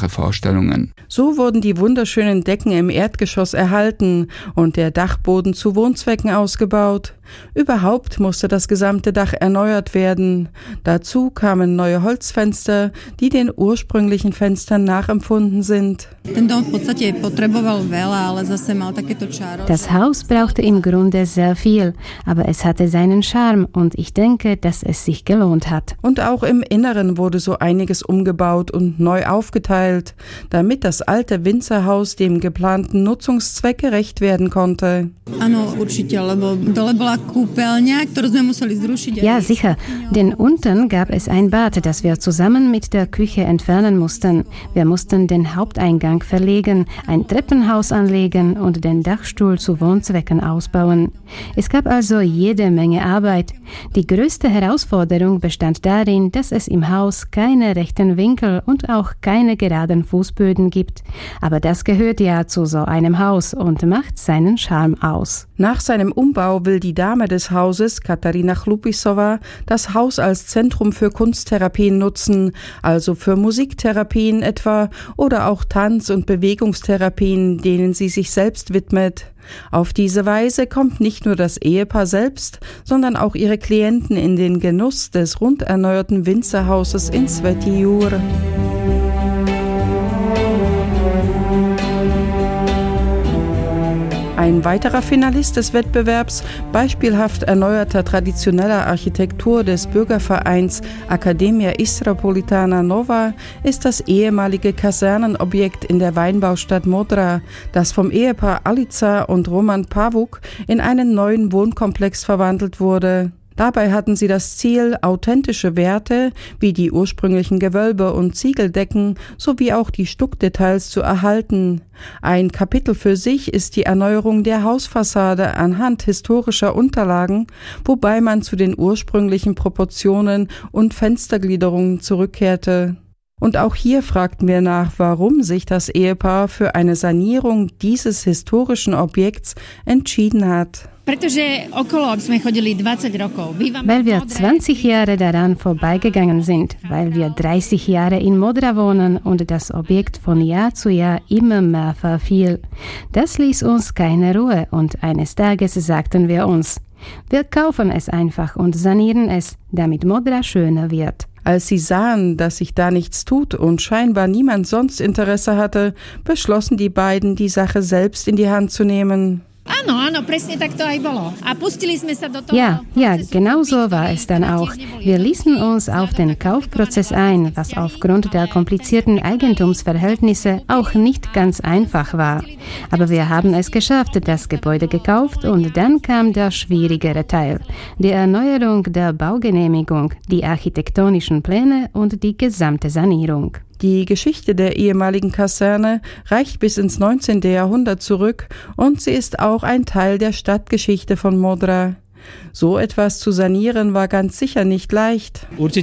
einfache Vorstellungen. So wurden die wunderschönen Decken im Erdgeschoss erhalten und der Dachboden zu Wohnzwecken ausgebaut. Überhaupt musste das gesamte Dach erneuert werden. Dazu kamen neue Holzfenster, die den ursprünglichen Fenstern nachempfunden sind. Das Haus brauchte im Grunde sehr viel, aber es hatte seinen Charme und ich denke, dass es sich gelohnt hat. Und auch im Inneren wurde so einiges umgebaut und neu aufgeteilt, damit das alte Winzerhaus dem geplanten Nutzungszweck gerecht werden konnte. Ja, sicher, denn unten gab es ein Bad, das wir zusammen mit der Küche entfernen mussten. Wir mussten den Haupteingang verlegen, ein Treppenhaus anlegen und den Dachstuhl zu Wohnzwecken ausbauen. Es gab also jede Menge Arbeit. Die größte Herausforderung bestand darin, dass es im Haus keine rechten Winkel und auch keine geraden Fußböden gibt. Aber das gehört ja zu so einem Haus und macht seinen Charme aus. Nach seinem Umbau will die Dame des Hauses, Katarina Chlupisowa, das Haus als Zentrum für Kunsttherapien nutzen, also für Musiktherapien etwa oder auch Tanz- und Bewegungstherapien, denen sie sich selbst widmet. Auf diese Weise kommt nicht nur das Ehepaar selbst, sondern auch ihre Klienten in den Genuss des rund erneuerten Winzerhauses in Svätý Jur. Ein weiterer Finalist des Wettbewerbs, beispielhaft erneuerter traditioneller Architektur des Bürgervereins Academia Istropolitana Nova, ist das ehemalige Kasernenobjekt in der Weinbaustadt Modra, das vom Ehepaar Alica und Roman Pavuk in einen neuen Wohnkomplex verwandelt wurde. Dabei hatten sie das Ziel, authentische Werte wie die ursprünglichen Gewölbe und Ziegeldecken sowie auch die Stuckdetails zu erhalten. Ein Kapitel für sich ist die Erneuerung der Hausfassade anhand historischer Unterlagen, wobei man zu den ursprünglichen Proportionen und Fenstergliederungen zurückkehrte. Und auch hier fragten wir nach, warum sich das Ehepaar für eine Sanierung dieses historischen Objekts entschieden hat. Weil wir 20 Jahre daran vorbeigegangen sind, weil wir 30 Jahre in Modra wohnen und das Objekt von Jahr zu Jahr immer mehr verfiel. Das ließ uns keine Ruhe und eines Tages sagten wir uns, wir kaufen es einfach und sanieren es, damit Modra schöner wird. Als sie sahen, dass sich da nichts tut und scheinbar niemand sonst Interesse hatte, beschlossen die beiden, die Sache selbst in die Hand zu nehmen. Ja, genau so war es dann auch. Wir ließen uns auf den Kaufprozess ein, was aufgrund der komplizierten Eigentumsverhältnisse auch nicht ganz einfach war. Aber wir haben es geschafft, das Gebäude gekauft und dann kam der schwierigere Teil, die Erneuerung der Baugenehmigung, die architektonischen Pläne und die gesamte Sanierung. Die Geschichte der ehemaligen Kaserne reicht bis ins 19. Jahrhundert zurück und sie ist auch ein Teil der Stadtgeschichte von Modra. So etwas zu sanieren war ganz sicher nicht leicht. Das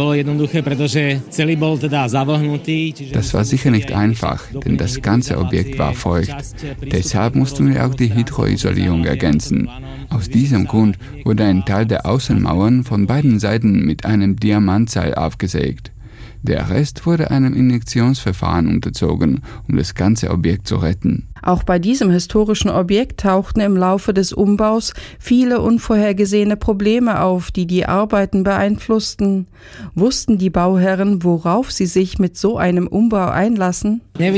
war sicher nicht einfach, denn das ganze Objekt war feucht. Deshalb mussten wir auch die Hydroisolierung ergänzen. Aus diesem Grund wurde ein Teil der Außenmauern von beiden Seiten mit einem Diamantseil aufgesägt. Der Rest wurde einem Injektionsverfahren unterzogen, um das ganze Objekt zu retten. Auch bei diesem historischen Objekt tauchten im Laufe des Umbaus viele unvorhergesehene Probleme auf, die die Arbeiten beeinflussten. Wussten die Bauherren, worauf sie sich mit so einem Umbau einlassen? Das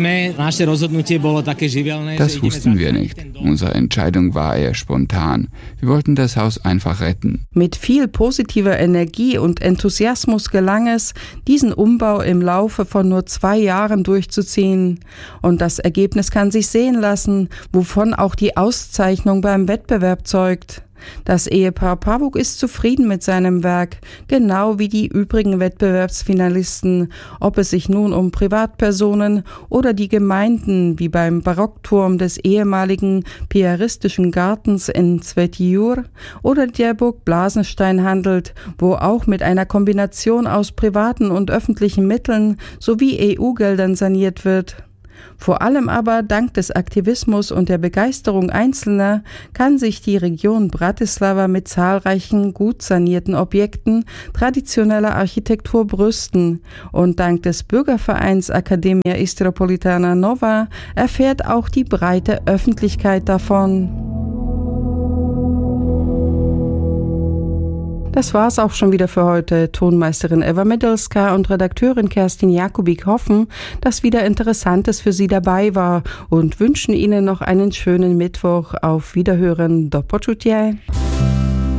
wussten wir nicht. Unsere Entscheidung war eher spontan. Wir wollten das Haus einfach retten. Mit viel positiver Energie und Enthusiasmus gelang es, diesen Umbau im Laufe von nur 2 Jahren durchzuziehen. Und das Ergebnis kann sich sehen lassen, wovon auch die Auszeichnung beim Wettbewerb zeugt. Das Ehepaar Pavuk ist zufrieden mit seinem Werk, genau wie die übrigen Wettbewerbsfinalisten, ob es sich nun um Privatpersonen oder die Gemeinden wie beim Barockturm des ehemaligen piaristischen Gartens in Svätý Jur oder der Burg Blasenstein handelt, wo auch mit einer Kombination aus privaten und öffentlichen Mitteln sowie EU-Geldern saniert wird. Vor allem aber dank des Aktivismus und der Begeisterung Einzelner kann sich die Region Bratislava mit zahlreichen gut sanierten Objekten traditioneller Architektur brüsten. Und dank des Bürgervereins Academia Istropolitana Nova erfährt auch die breite Öffentlichkeit davon. Das war's auch schon wieder für heute. Tonmeisterin Eva Medelska und Redakteurin Kerstin Jakubik hoffen, dass wieder Interessantes für Sie dabei war und wünschen Ihnen noch einen schönen Mittwoch. Auf Wiederhören. Do počutia.